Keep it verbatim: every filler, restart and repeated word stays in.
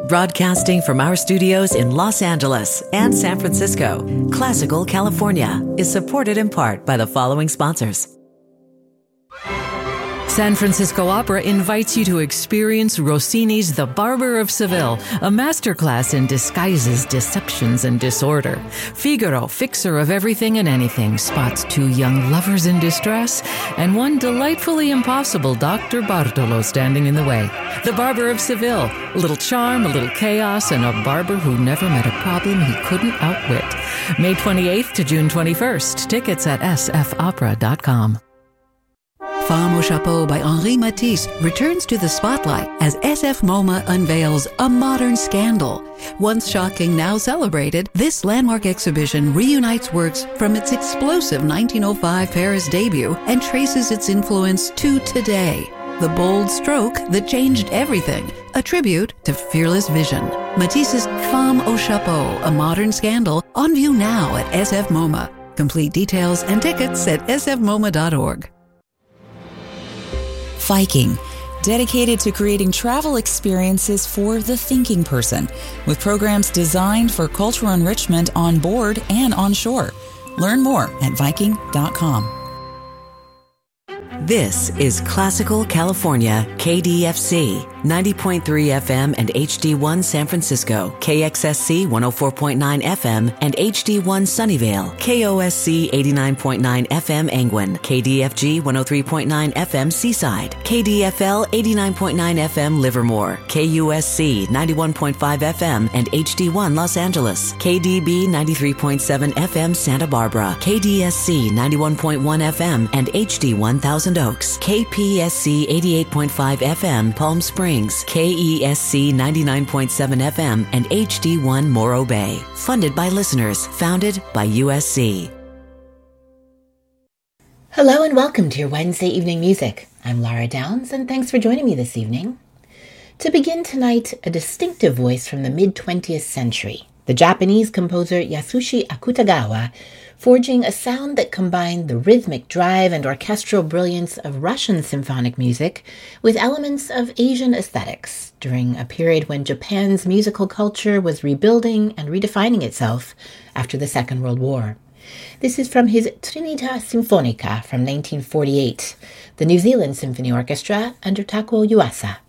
Broadcasting from our studios in Los Angeles and San Francisco, Classical California is supported in part by the following sponsors. San Francisco Opera invites you to experience Rossini's The Barber of Seville, a masterclass in disguises, deceptions, and disorder. Figaro, fixer of everything and anything, spots two young lovers in distress and one delightfully impossible Doctor Bartolo standing in the way. The Barber of Seville, a little charm, a little chaos, and a barber who never met a problem he couldn't outwit. May twenty-eighth to June twenty-first. Tickets at s f opera dot com. Femme au Chapeau by Henri Matisse returns to the spotlight as S F MoMA unveils A Modern Scandal. Once shocking, now celebrated, this landmark exhibition reunites works from its explosive nineteen oh five Paris debut and traces its influence to today. The bold stroke that changed everything, a tribute to fearless vision. Matisse's Femme au Chapeau, A Modern Scandal, on view now at S F MoMA. Complete details and tickets at s f moma dot org. Viking, dedicated to creating travel experiences for the thinking person, with programs designed for cultural enrichment on board and on shore. Learn more at viking dot com. This is Classical California, K D F C, ninety point three F M and H D one San Francisco, K X S C one oh four point nine F M and H D one Sunnyvale, K O S C eighty-nine point nine F M Angwin, K D F G one oh three point nine F M Seaside, K D F L eighty-nine point nine F M Livermore, K U S C ninety-one point five F M and H D one Los Angeles, K D B ninety-three point seven F M Santa Barbara, K D S C ninety-one point one F M and H D one Thousand Oaks, K P S C eighty-eight point five F M Palm Springs, K E S C ninety-nine point seven F M and H D one Morro Bay. Funded by listeners, founded by U S C. Hello and welcome to your Wednesday evening music. I'm Lara Downs and thanks for joining me this evening. To begin tonight, a distinctive voice from the mid-twentieth century, the Japanese composer Yasushi Akutagawa, forging a sound that combined the rhythmic drive and orchestral brilliance of Russian symphonic music with elements of Asian aesthetics during a period when Japan's musical culture was rebuilding and redefining itself after the Second World War. This is from his Trinità Sinfonica from nineteen forty-eight, the New Zealand Symphony Orchestra under Takuo Yuasa.